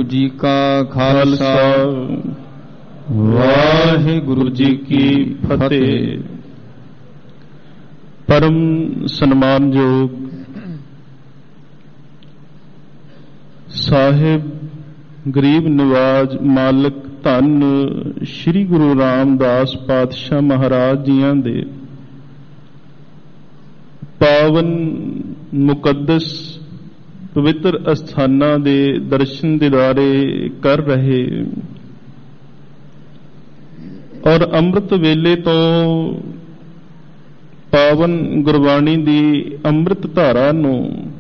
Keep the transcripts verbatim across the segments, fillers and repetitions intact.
जी का खालसा वाहिगुरु जी की फतेह। परम सन्मानयोग साहिब गरीब नवाज मालिक धन श्री गुरु रामदास पातशाह महाराज जियां दे पावन मुकद्दस पवित्र अस्थानां दे दर्शन दीदारे कर रहे और अमृत वेले तो पावन गुरबाणी दी अमृत धारा नूं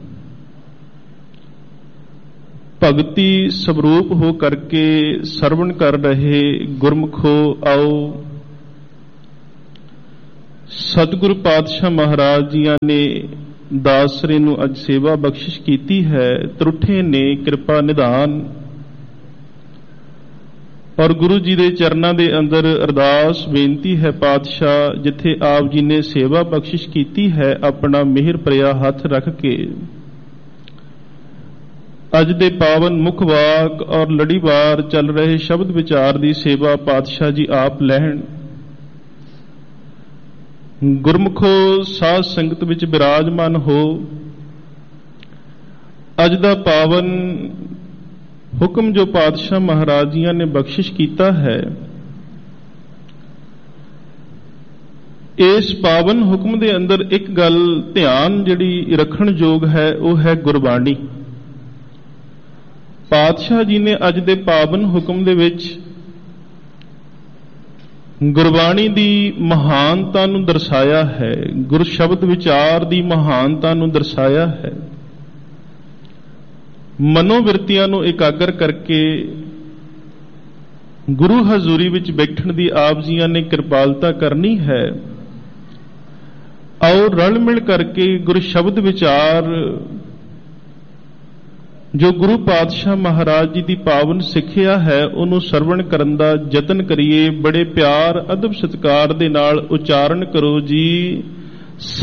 भगती स्वरूप हो करके सरवण कर रहे गुरमुखो आओ सतगुरु पातशाह महाराज जियां ने दासरे नूं अज सेवा बख्शिश कीती है। त्रुठे ने कृपा निधान और गुरु जी दे चरनां दे अंदर अरदास बेनती है पातशाह जिथे आप जी ने सेवा बख्शिश कीती है अपना मिहर भरिया हथ रख के अज दे पावन मुख वाक और लड़ीवार चल रहे शब्द विचार दी सेवा पातशाह जी आप लैण। गुरमुखो साध संगत विच विराजमान हो। अज दा पावन हुक्म जो पातशाह महाराजियां ने बख्शिश कीता है, इस पावन हुक्म दे अंदर एक गल ध्यान जिहड़ी रखण योग है वो है गुरबाणी। पातशाह जी ने अज दे पावन हुक्म दे विच गुरबाणी दी महानता नूं दर्शाया है, गुर शब्द विचार दी महानता नूं दर्शाया है। मनोवृत्तियां नूं एकागर करके गुरु हजूरी विच बैठण दी आप जियां ने कृपालता करनी है। आओ रल मिल करके गुर शब्द विचार जो गुरु पातशाह महाराज जी की पावन सिक्ख्या है उन्होंने सरवण करन दा यतन करिए। बड़े प्यार अदब सत्कार दे नाल उचारण करो जी